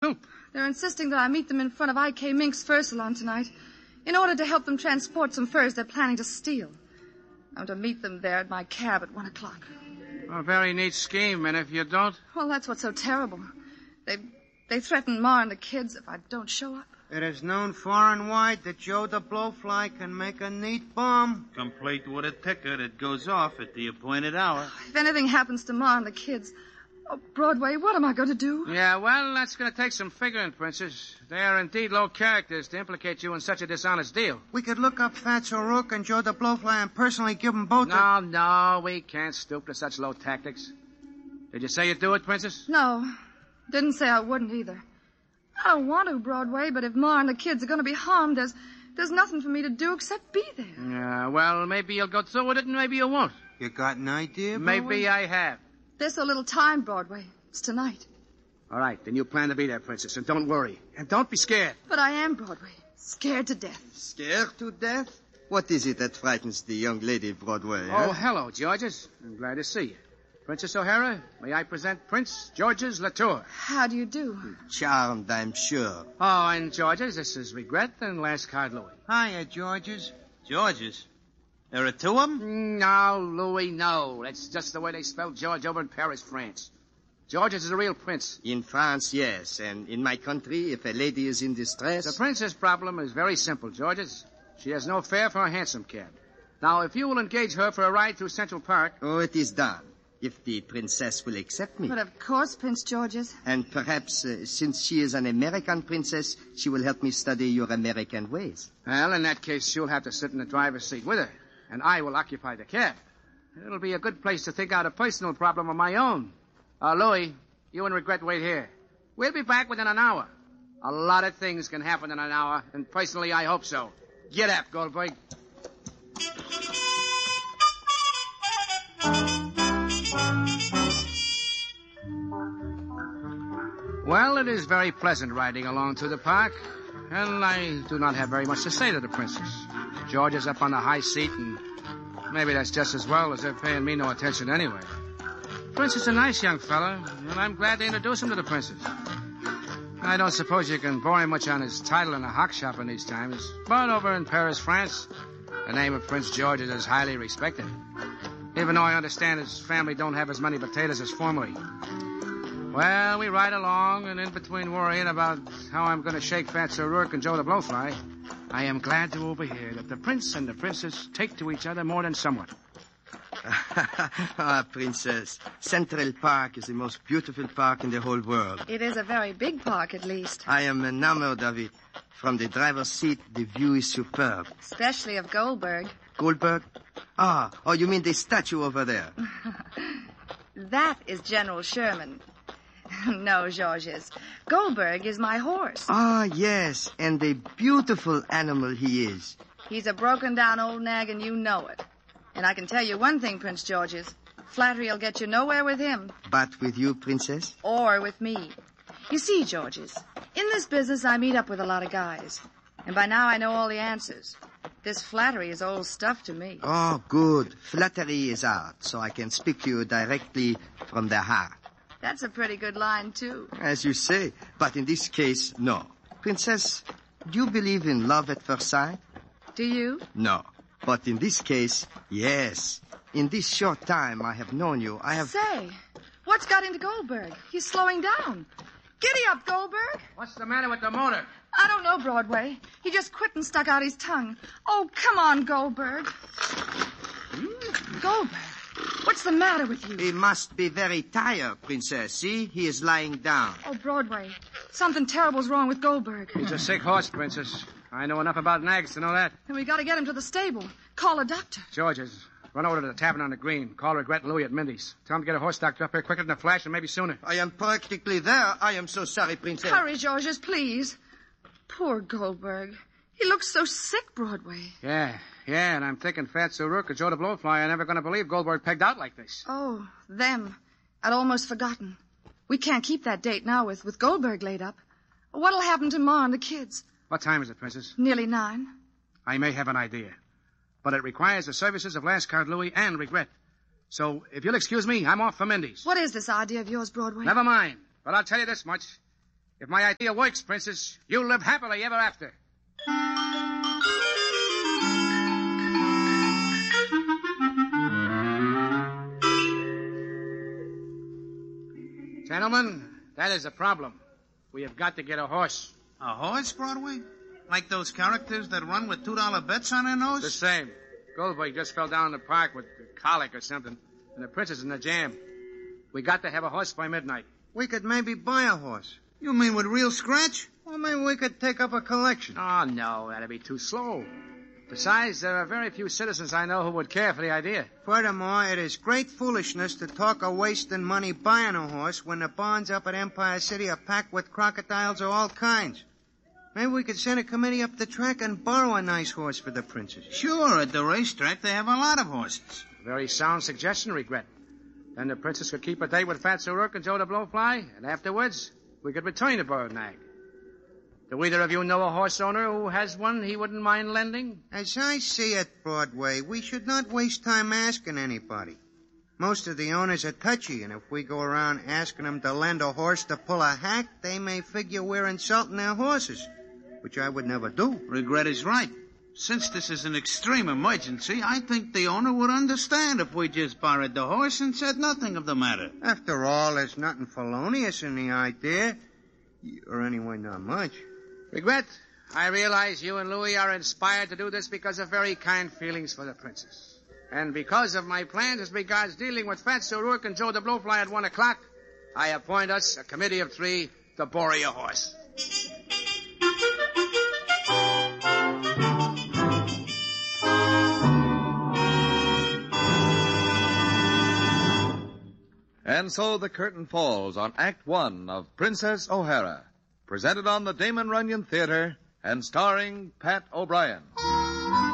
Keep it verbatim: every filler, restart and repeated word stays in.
soup. They're insisting that I meet them in front of I K Mink's fur salon tonight in order to help them transport some furs they're planning to steal. I'm to meet them there at my cab at one o'clock. A very neat scheme, and if you don't... Well, that's what's so terrible. They they threaten Ma and the kids if I don't show up. It is known far and wide that Joe the Blowfly can make a neat bomb. Complete with a ticker that goes off at the appointed hour. If anything happens to Ma and the kids... Oh, Broadway, what am I going to do? Yeah, well, that's going to take some figuring, Princess. They are indeed low characters to implicate you in such a dishonest deal. We could look up Fatso O'Rourke and Joe the Blowfly and personally give them both No, a... no, we can't stoop to such low tactics. Did you say you'd do it, Princess? No. Didn't say I wouldn't either. I don't want to, Broadway, but if Ma and the kids are going to be harmed, there's, there's nothing for me to do except be there. Yeah, well, maybe you'll go through with it and maybe you won't. You got an idea, Maybe Broadway? I have. There's so little time, Broadway. It's tonight. All right, then you plan to be there, Princess, and don't worry. And don't be scared. But I am, Broadway. Scared to death. Scared to death? What is it that frightens the young lady, Broadway? Oh, huh? hello, Georges. I'm glad to see you. Princess O'Hara, may I present Prince Georges Latour. How do you do? Charmed, I'm sure. Oh, and Georges, this is Regret and Last Card Louis. Hiya, Georges. Georges? There are two of them? No, Louis, no. That's just the way they spell George over in Paris, France. Georges is a real prince. In France, yes. And in my country, if a lady is in distress... The princess problem is very simple, Georges. She has no fare for a hansom cab. Now, if you will engage her for a ride through Central Park... Oh, it is done. If the princess will accept me. But of course, Prince Georges. And perhaps, uh, since she is an American princess, she will help me study your American ways. Well, in that case, she'll have to sit in the driver's seat with her, and I will occupy the cab. It'll be a good place to think out a personal problem of my own. Uh, Louis, you and Regret wait here. We'll be back within an hour. A lot of things can happen in an hour, and personally, I hope so. Get up, Goldberg. Well, it is very pleasant riding along through the park, and I do not have very much to say to the princess. George is up on the high seat, and maybe that's just as well, as they're paying me no attention anyway. Prince is a nice young fella, and I'm glad to introduce him to the princess. I don't suppose you can bore him much on his title in a hock shop in these times, but over in Paris, France, the name of Prince George is highly respected, even though I understand his family don't have as many potatoes as formerly. Well, we ride along, and in between worrying about how I'm going to shake Fatso O'Rourke and Joe the Blowfly, I am glad to overhear that the prince and the princess take to each other more than somewhat. Ah, Princess, Central Park is the most beautiful park in the whole world. It is a very big park, at least. I am enamored of it. From the driver's seat, the view is superb. Especially of Goldberg. Goldberg? Ah, oh, you mean the statue over there? That is General Sherman. No, Georges. Goldberg is my horse. Ah, yes, and a beautiful animal he is. He's a broken-down old nag, and you know it. And I can tell you one thing, Prince Georges. Flattery'll get you nowhere with him. But with you, Princess? Or with me. You see, Georges, in this business I meet up with a lot of guys. And by now I know all the answers. This flattery is old stuff to me. Oh, good. Flattery is art, so I can speak to you directly from the heart. That's a pretty good line, too. As you say, but in this case, no. Princess, do you believe in love at first sight? Do you? No. But in this case, yes. In this short time I have known you, I have... Say, what's got into Goldberg? He's slowing down. Giddy up, Goldberg. What's the matter with the motor? I don't know, Broadway. He just quit and stuck out his tongue. Oh, come on, Goldberg. Goldberg, what's the matter with you? He must be very tired, Princess. See, he is lying down. Oh, Broadway, something terrible's wrong with Goldberg. He's a sick horse, Princess. I know enough about nags to know that. And we got to get him to the stable. Call a doctor. Georges, run over to the tavern on the green. Call Regret Louis at Mindy's. Tell him to get a horse doctor up here quicker than a flash and maybe sooner. I am practically there. I am so sorry, Princess. Hurry, Georges, please. Poor Goldberg. He looks so sick, Broadway. Yeah, yeah, and I'm thinking Fatso O'Rourke or Joe the Blowfly are never going to believe Goldberg pegged out like this. Oh, them. I'd almost forgotten. We can't keep that date now with, with Goldberg laid up. What'll happen to Ma and the kids? What time is it, Princess? Nearly nine. I may have an idea. But it requires the services of Last Card Louis and Regret. So, if you'll excuse me, I'm off for Mindy's. What is this idea of yours, Broadway? Never mind. But I'll tell you this much. If my idea works, Princess, you'll live happily ever after. Gentlemen, that is a problem. We have got to get a horse. A horse, Broadway? Like those characters that run with two dollar bets on their nose? The same. Goldberg just fell down in the park with colic or something, and the princess is in a jam. We got to have a horse by midnight. We could maybe buy a horse. You mean with real scratch? Or maybe we could take up a collection. Oh, no, that'd be too slow. Besides, there are very few citizens I know who would care for the idea. Furthermore, it is great foolishness to talk of wasting money buying a horse when the barns up at Empire City are packed with crocodiles of all kinds. Maybe we could send a committee up the track and borrow a nice horse for the princess. Sure, at the racetrack they have a lot of horses. Very sound suggestion, Regret. Then the princess could keep a date with Fatso Rourke and Joe the Blowfly, and afterwards, we could return the bird nag. Do either of you know a horse owner who has one he wouldn't mind lending? As I see it, Broadway, we should not waste time asking anybody. Most of the owners are touchy, and if we go around asking them to lend a horse to pull a hack, they may figure we're insulting their horses, which I would never do. Regret is right. Since this is an extreme emergency, I think the owner would understand if we just borrowed the horse and said nothing of the matter. After all, there's nothing felonious in the idea. Or anyway, not much. Regret, I realize you and Louis are inspired to do this because of very kind feelings for the princess. And because of my plans as regards dealing with Fatso Rourke and Joe the Blowfly at one o'clock, I appoint us, a committee of three, to borrow your horse. And so the curtain falls on Act One of Princess O'Hara, presented on the Damon Runyon Theater and starring Pat O'Brien.